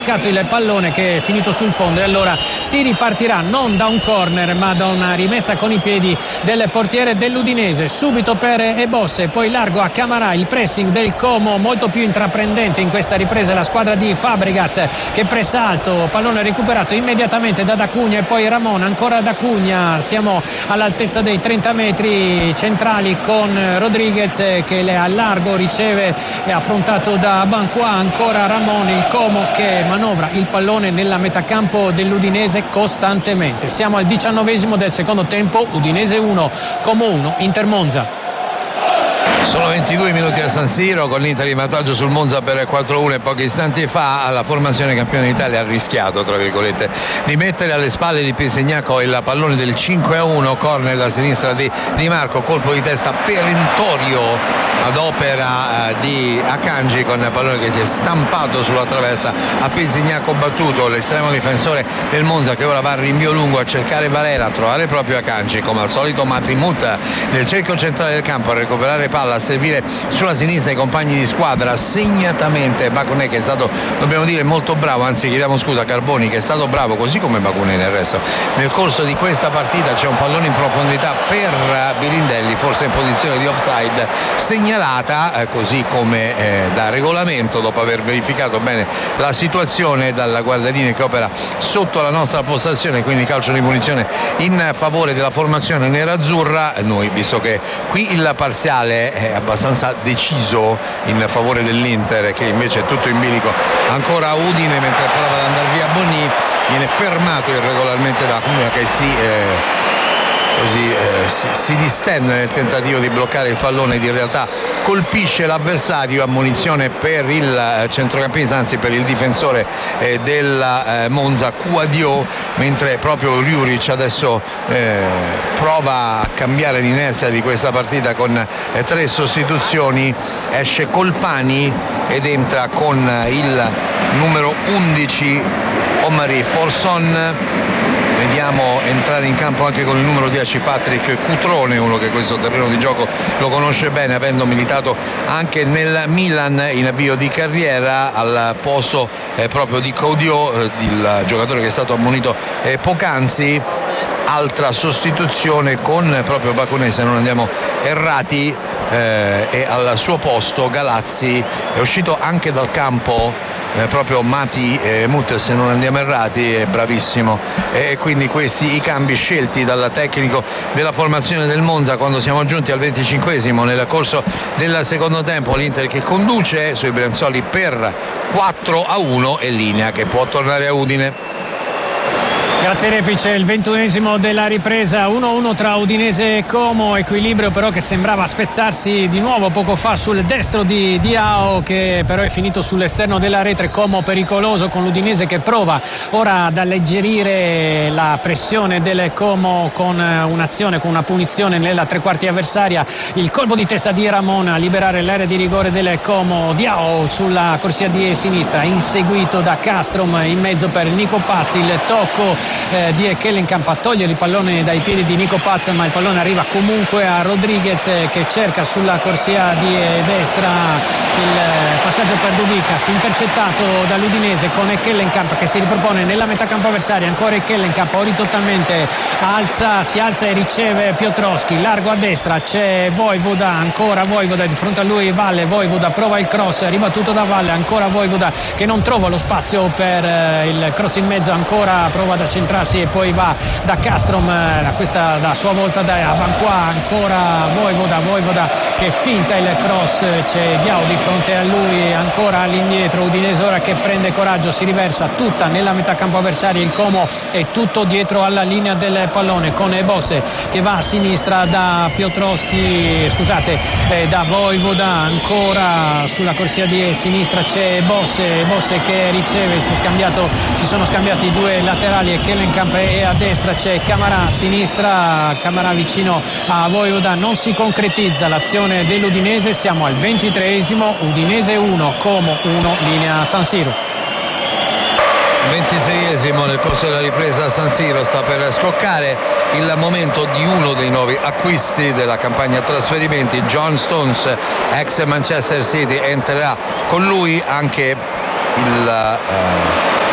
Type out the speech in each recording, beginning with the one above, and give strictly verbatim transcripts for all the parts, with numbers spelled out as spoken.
il pallone che è finito sul fondo e allora si ripartirà non da un corner ma da una rimessa con i piedi del portiere dell'Udinese. Subito per Ebosse, poi largo a Camarà, il pressing del Como molto più intraprendente in questa ripresa, la squadra di Fabregas che pressa alto, pallone recuperato immediatamente da D'Acugna e poi Ramon, ancora D'Acugna, siamo all'altezza dei trenta metri centrali con Rodriguez che è a largo, riceve, è affrontato da Banqua, ancora Ramon, il Como che manovra il pallone nella metà campo dell'Udinese costantemente. Siamo al diciannovesimo del secondo tempo, Udinese uno, Como uno, Inter Monza. Sono ventidue minuti a San Siro con l'Inter in vantaggio sul Monza per quattro a uno e pochi istanti fa la formazione campione d'Italia ha rischiato tra virgolette di mettere alle spalle di Pesegnaco il pallone del cinque a uno, corner da sinistra di Di Marco, colpo di testa perentorio ad opera eh, di Akanji con il pallone che si è stampato sulla traversa, a Pesegnaco battuto l'estremo difensore del Monza che ora va a rinvio lungo a cercare Valera, a trovare proprio Akanji, come al solito Matimut nel cerchio centrale del campo a recuperare palla, a servire sulla sinistra i compagni di squadra, segnatamente Bakunè che è stato, dobbiamo dire, molto bravo, anzi chiediamo scusa a Carboni che è stato bravo così come Bakunè nel resto nel corso di questa partita. C'è un pallone in profondità per Birindelli, forse in posizione di offside, segnalata eh, così come eh, da regolamento dopo aver verificato bene la situazione dalla guardaline che opera sotto la nostra postazione, quindi calcio di punizione in favore della formazione nerazzurra. Noi, visto che qui il parziale è abbastanza deciso in favore dell'Inter che invece è tutto in bilico ancora Udine, mentre prova ad andare via Bonni, viene fermato irregolarmente da Cunha che si eh, così eh, si, si distende nel tentativo di bloccare il pallone, di in realtà colpisce l'avversario. Ammonizione per il eh, centrocampista, anzi per il difensore eh, del eh, Monza Quadio, mentre proprio Juric adesso eh, prova a cambiare l'inerzia di questa partita con eh, tre sostituzioni. Esce Colpani ed entra con il numero undici Omari Forson. Vediamo entrare in campo anche con il numero dieci Patrick Cutrone, uno che questo terreno di gioco lo conosce bene, avendo militato anche nel Milan in avvio di carriera, al posto eh, proprio di Caudio, eh, il giocatore che è stato ammonito eh, poc'anzi. Altra sostituzione con proprio Bakunè, se non andiamo errati, eh, e al suo posto Galazzi è uscito anche dal campo. Eh, proprio Mati eh, Mut, se non andiamo errati, è bravissimo, e eh, quindi questi i cambi scelti dal tecnico della formazione del Monza quando siamo giunti al venticinquesimo nel corso del secondo tempo. L'Inter che conduce sui Brianzoli per quattro a uno e linea che può tornare a Udine. Grazie Repic, il ventunesimo della ripresa, uno a uno tra Udinese e Como, equilibrio però che sembrava spezzarsi di nuovo poco fa sul destro di Diao, che però è finito sull'esterno della rete. Como pericoloso con l'Udinese che prova ora ad alleggerire la pressione del Como con un'azione, con una punizione nella tre quarti avversaria, il colpo di testa di Ramon a liberare l'area di rigore del Como. Diao sulla corsia di sinistra, inseguito da Castrom in mezzo per Nico Pazzi, il tocco Eh, di Kellenkamp a togliere il pallone dai piedi di Nico Paz, ma il pallone arriva comunque a Rodriguez eh, che cerca sulla corsia di eh, destra il eh, passaggio per Dubicas, intercettato dall'Udinese con Kellenkamp che si ripropone nella metà campo avversaria, ancora Kellenkamp orizzontalmente alza, si alza e riceve Piotrowski, largo a destra, c'è Vojvoda, ancora Vojvoda, di fronte a lui Valle, Vojvoda prova il cross, ribattuto da Valle, ancora Vojvoda che non trova lo spazio per eh, il cross in mezzo, ancora prova da centrarsi e poi va da Castrom, eh, questa da sua volta da Abanqua, ancora Vojvoda, Vojvoda che finta il cross, c'è Diao di fronte a lui, ancora all'indietro Udinese ora che prende coraggio, si riversa tutta nella metà campo avversaria, il Como è tutto dietro alla linea del pallone con Bosse che va a sinistra da Piotrowski, scusate eh, da Vojvoda, ancora sulla corsia di sinistra c'è Bosse, Bosse che riceve, si, è scambiato, si sono scambiati i due laterali e Kellenkamp, e a destra c'è Camarà, a sinistra Camarà vicino a Vojvoda, non si concretizza l'azione dell'Udinese. Siamo al ventitreesimo, Udinese uno, Como uno, linea San Siro. ventiseiesimo nel corso della ripresa a San Siro, sta per scoccare il momento di uno dei nuovi acquisti della campagna trasferimenti. John Stones, ex Manchester City, entrerà con lui anche il uh,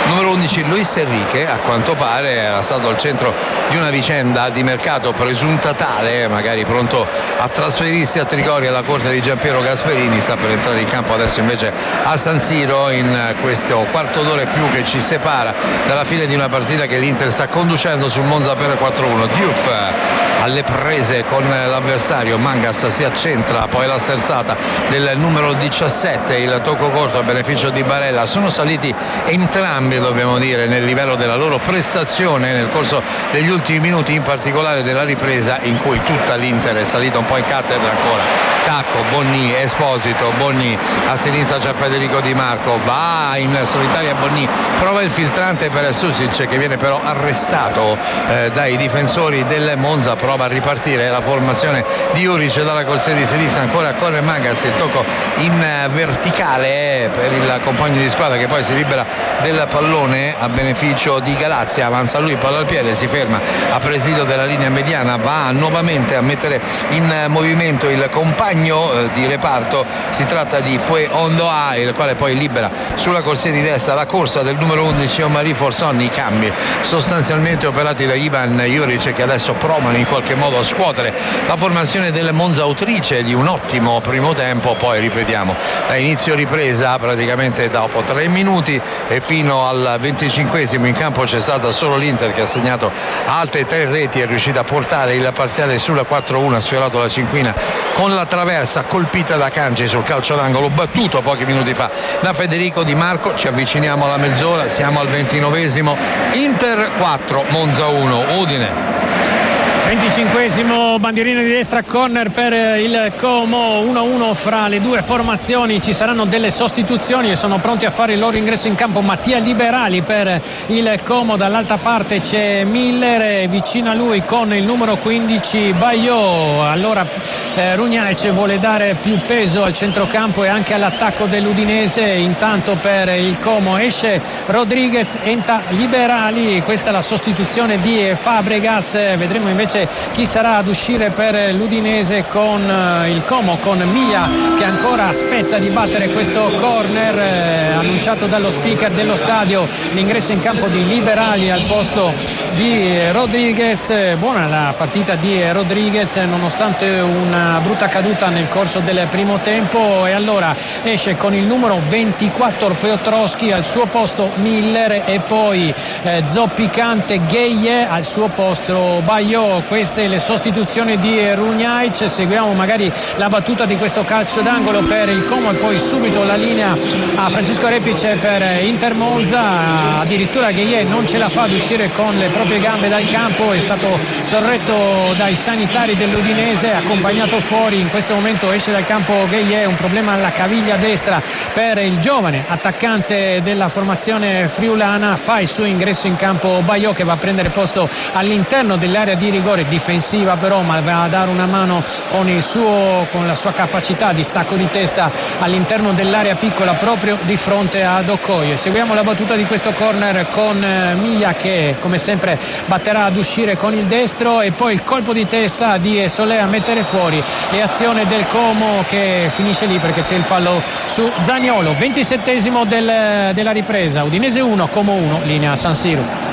numero undici Luis Enrique, a quanto pare era stato al centro di una vicenda di mercato presunta tale, magari pronto a trasferirsi a Trigoria alla corte di Giampiero Gasperini, sta per entrare in campo adesso invece a San Siro in questo quarto d'ora e più che ci separa dalla fine di una partita che l'Inter sta conducendo sul Monza per quattro a uno. Diouf alle prese con l'avversario, Mangas si accentra, poi la sterzata del numero diciassette, il tocco corto a beneficio di Barella. Sono saliti entrambi, dobbiamo dire, nel livello della loro prestazione nel corso degli ultimi minuti, in particolare della ripresa in cui tutta l'Inter è salita un po' in cattedra ancora. Tacco, Bonni, Esposito, Bonni, a sinistra c'è Federico Di Marco, va in solitaria Bonni, prova il filtrante per Susic che viene però arrestato eh, dai difensori del Monza, prova a ripartire la formazione di Juric dalla corsia di sinistra, ancora corre Mangas, il tocco in verticale per il compagno di squadra che poi si libera del pallone a beneficio di Galazia, avanza lui, palla al piede, si ferma a presidio della linea mediana, va nuovamente a mettere in movimento il compagno di reparto, si tratta di Fue Ondoa, il quale poi libera sulla corsia di destra la corsa del numero undici Omari Forson. I cambi sostanzialmente operati da Ivan Juric che adesso provano in qualche modo a scuotere la formazione del Monza, autrice di un ottimo primo tempo. Poi ripetiamo, da inizio ripresa praticamente dopo tre minuti e fino al venticinquesimo in campo c'è stata solo l'Inter che ha segnato altre tre reti, è riuscita a portare il parziale sulla quattro a uno, ha sfiorato la cinquina con la traversa colpita da Cangi sul calcio d'angolo battuto pochi minuti fa da Federico Di Marco. Ci avviciniamo alla mezz'ora, siamo al ventinovesimo, Inter quattro Monza uno. Udine venticinquesimo, bandierina di destra, corner per il Como, uno a uno fra le due formazioni. Ci saranno delle sostituzioni e sono pronti a fare il loro ingresso in campo Mattia Liberali per il Como, dall'altra parte c'è Miller, vicino a lui con il numero quindici Baio. Allora eh, Runjaic vuole dare più peso al centrocampo e anche all'attacco dell'Udinese. Intanto per il Como esce Rodriguez, entra Liberali, questa è la sostituzione di Fabregas. Vedremo invece chi sarà ad uscire per l'Udinese con il Como, con Mia che ancora aspetta di battere questo corner eh, annunciato dallo speaker dello stadio. L'ingresso in campo di Liberali al posto di Rodriguez. Buona la partita di Rodriguez nonostante una brutta caduta nel corso del primo tempo, e allora esce con il numero ventiquattro Piotrowski, al suo posto Miller e poi eh, zoppicante Gueye, al suo posto Baio. Queste le sostituzioni di Runjaic. Seguiamo magari la battuta di questo calcio d'angolo per il Como e poi subito la linea a Francesco Repic per Inter Monza. Addirittura Gueye non ce la fa ad uscire con le proprie gambe dal campo, è stato sorretto dai sanitari dell'Udinese, accompagnato fuori. In questo momento esce dal campo Gueye, un problema alla caviglia destra per il giovane attaccante della formazione friulana. Fa il suo ingresso in campo Baio che va a prendere posto all'interno dell'area di rigore difensiva, però ma va a dare una mano con il suo con la sua capacità di stacco di testa all'interno dell'area piccola proprio di fronte ad Okoye. Seguiamo la battuta di questo corner con Mia che come sempre batterà ad uscire con il destro, e poi il colpo di testa di Solé a mettere fuori, e azione del Como che finisce lì perché c'è il fallo su Zaniolo. ventisettesimo del, della ripresa, Udinese uno Como uno, linea San Siro.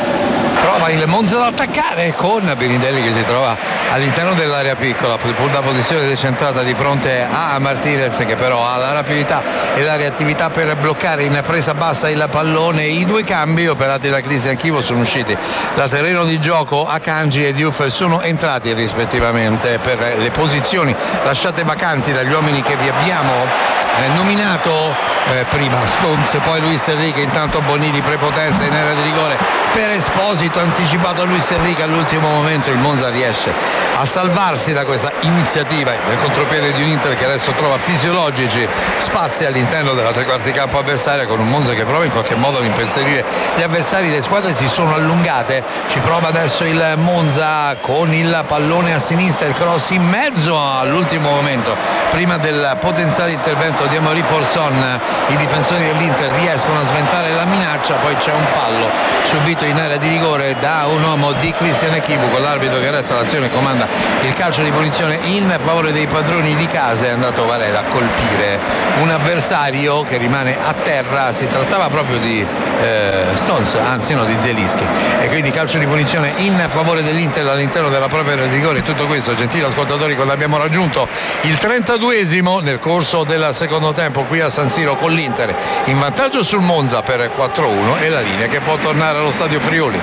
Trova il Monza da attaccare con Benidelli che si trova all'interno dell'area piccola, una posizione decentrata di fronte a Martinez che però ha la rapidità e la reattività per bloccare in presa bassa il pallone. I due cambi operati da Cristian Chivo sono usciti dal terreno di gioco, Akanji e Diouf sono entrati rispettivamente per le posizioni lasciate vacanti dagli uomini che vi abbiamo eh, nominato eh, prima, Stones, poi Luis Enrique. Intanto Bonini, prepotenza in area di rigore per Esposito, anticipato Luis Enrique all'ultimo momento. Il Monza riesce a salvarsi da questa iniziativa nel contropiede di un Inter che adesso trova fisiologici spazi all'interno della tre quarti campo avversaria, con un Monza che prova in qualche modo ad impensierire gli avversari. Le squadre si sono allungate, ci prova adesso il Monza con il pallone a sinistra, il cross in mezzo all'ultimo momento prima del potenziale intervento di Amaury Forson. I difensori dell'Inter riescono a sventare la minaccia, poi c'è un fallo subito in area di rigore da un uomo di Cristian Chivu, con l'arbitro che resta l'azione, comanda il calcio di punizione in favore dei padroni di casa. È andato Varela a colpire un avversario che rimane a terra. Si trattava proprio di eh, Stones, anzi no, di Zielinski, e quindi calcio di punizione in favore dell'Inter all'interno della propria area di rigore. Tutto questo, gentili ascoltatori, quando abbiamo raggiunto il trentaduesimo nel corso del secondo tempo qui a San Siro, con l'Inter in vantaggio sul Monza per quattro a uno e la linea che può tornare allo stadio Friuli.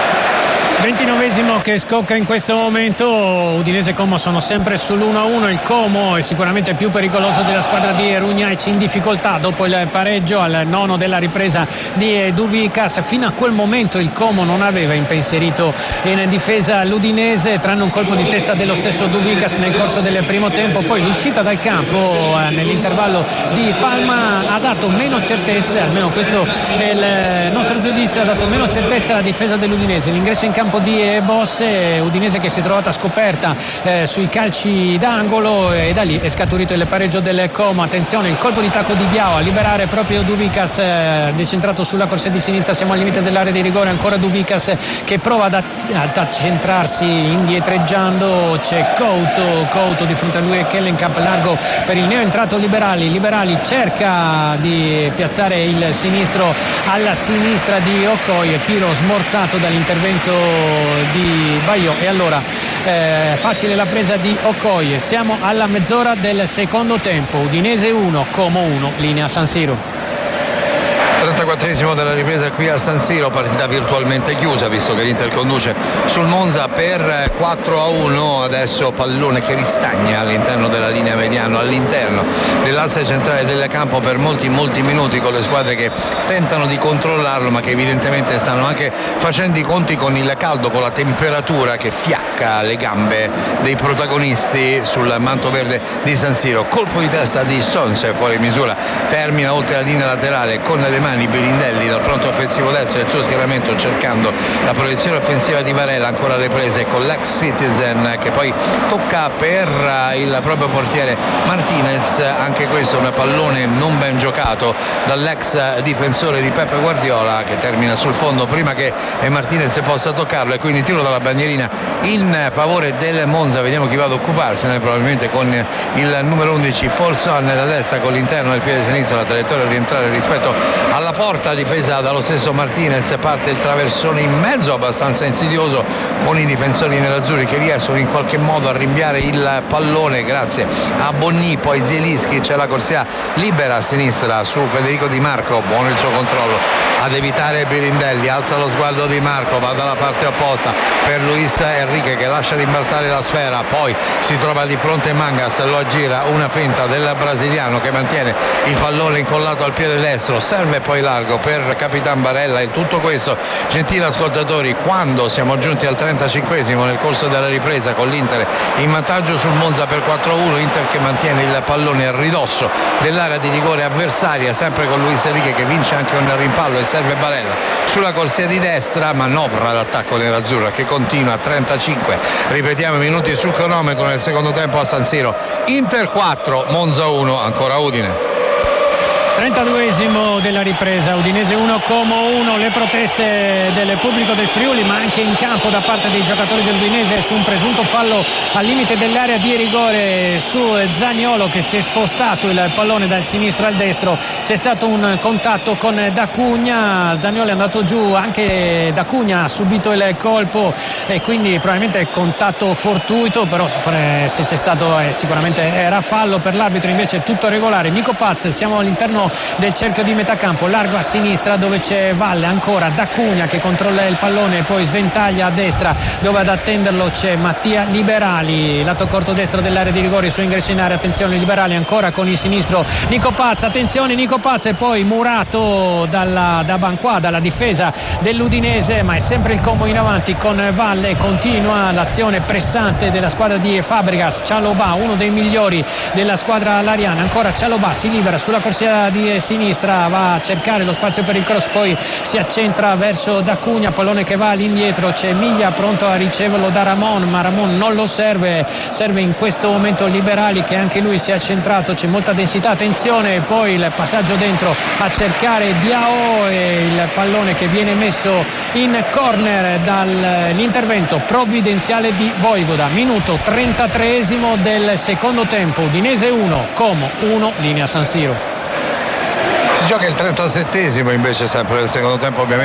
ventinovesimo che scocca in questo momento. Udinese e Como sono sempre sull'uno a uno. Il Como è sicuramente più pericoloso della squadra di Runjaic, in difficoltà dopo il pareggio al nono della ripresa di Duvikas. Fino a quel momento il Como non aveva impensierito in difesa l'Udinese, tranne un colpo di testa dello stesso Duvikas nel corso del primo tempo. Poi l'uscita dal campo eh, nell'intervallo di Palma ha dato meno certezze, almeno questo è il nostro giudizio, ha dato meno certezza alla difesa dell'Udinese. L'ingresso in campo di Bosse, Udinese che si è trovata scoperta eh, sui calci d'angolo, e da lì è scaturito il pareggio del Como. Attenzione, il colpo di tacco di Biao a liberare proprio Duvikas, eh, decentrato sulla corsia di sinistra. Siamo al limite dell'area di rigore, ancora Duvikas che prova ad, ad accentrarsi indietreggiando. C'è Couto, Couto di fronte a lui e Kellenkamp, largo per il neo entrato Liberali. Liberali cerca di piazzare il sinistro alla sinistra di Okoye, tiro smorzato dall'intervento di Baio, e allora eh, facile la presa di Okoye. Siamo alla mezz'ora del secondo tempo, Udinese uno, Como uno, linea San Siro. trentaquattresimo della ripresa qui a San Siro, partita virtualmente chiusa visto che l'Inter conduce sul Monza per quattro a uno. Adesso pallone che ristagna all'interno della linea mediano, all'interno dell'asse centrale del campo per molti molti minuti, con le squadre che tentano di controllarlo ma che evidentemente stanno anche facendo i conti con il caldo, con la temperatura che fiacca le gambe dei protagonisti sul manto verde di San Siro. Colpo di testa di Stones fuori misura, termina oltre la linea laterale con le mani Birindelli dal fronte offensivo destro del suo schieramento, cercando la proiezione offensiva di Varela. Ancora le prese con l'ex Citizen che poi tocca per il proprio portiere Martinez. Anche questo un pallone non ben giocato dall'ex difensore di Peppe Guardiola, che termina sul fondo prima che Martinez possa toccarlo, e quindi tiro dalla bandierina in favore del Monza. Vediamo chi va ad occuparsene, probabilmente con il numero undici Folson da destra, con l'interno del piede sinistro, la traiettoria a rientrare rispetto alla porta difesa dallo stesso Martinez. Parte il traversone in mezzo abbastanza insidioso, con i difensori nerazzurri che riescono in qualche modo a rinviare il pallone grazie a Bonni. Poi Zielinski, c'è la corsia libera a sinistra su Federico Di Marco, buono il suo controllo ad evitare Birindelli, alza lo sguardo Di Marco, va dalla parte opposta per Luis Enrique che lascia rimbalzare la sfera, poi si trova di fronte Mangas, lo aggira, una finta del brasiliano che mantiene il pallone incollato al piede destro, serve poi largo per Capitan Barella. In tutto questo, gentili ascoltatori, quando siamo giunti al trentacinquesimo nel corso della ripresa, con l'Inter in vantaggio sul Monza per quattro a uno, Inter che mantiene il pallone a ridosso dell'area di rigore avversaria, sempre con Luis Enrique che vince anche un rimpallo e serve Barella sulla corsia di destra. Manovra l'attacco nerazzurra che continua a trentacinque, ripetiamo i minuti sul cronometro nel secondo tempo a San Siro. Inter quattro, Monza uno, ancora Udine. trentaduesimo della ripresa, Udinese uno, Como uno. Le proteste del pubblico del Friuli, ma anche in campo da parte dei giocatori dell'Udinese su un presunto fallo al limite dell'area di rigore su Zaniolo, che si è spostato il pallone dal sinistro al destro. C'è stato un contatto con D'Acugna, Zaniolo è andato giù, anche D'Acugna ha subito il colpo e quindi probabilmente contatto fortuito, però se c'è stato eh, sicuramente era fallo. Per l'arbitro invece è tutto regolare. Nico Paz, siamo all'interno del cerchio di metà campo, largo a sinistra dove c'è Valle, ancora D'Acugna che controlla il pallone e poi sventaglia a destra dove ad attenderlo c'è Mattia Liberali, lato corto destro dell'area di rigore, suo ingresso in area. Attenzione Liberali ancora con il sinistro Nico Paz, attenzione Nico Paz, e poi murato dalla, da Banqua, dalla difesa dell'Udinese, ma è sempre il Como in avanti con Valle. Continua l'azione pressante della squadra di Fabregas. Cialobà, uno dei migliori della squadra lariana, ancora Cialobà si libera sulla corsia di sinistra, va a cercare lo spazio per il cross, poi si accentra verso D'Acugna, pallone che va all'indietro, c'è Miglia pronto a riceverlo da Ramon, ma Ramon non lo serve, serve in questo momento Liberali che anche lui si è accentrato, c'è molta densità, attenzione, poi il passaggio dentro a cercare Diao e il pallone che viene messo in corner dall'intervento provvidenziale di Voivoda. Minuto trentatreesimo del secondo tempo, Udinese uno, Como uno, linea San Siro. Si gioca il trentasettesimo invece sempre del secondo tempo, ovviamente